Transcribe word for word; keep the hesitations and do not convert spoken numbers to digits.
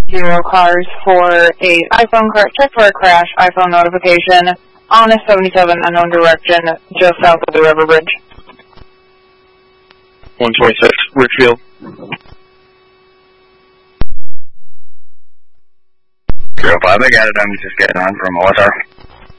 zero cars for a iPhone car, check for a crash, iPhone notification on a seventy-seven unknown direction just south of the River Bridge. one twenty-six, Richfield. zero five, I got it, I'm just getting on from O S R.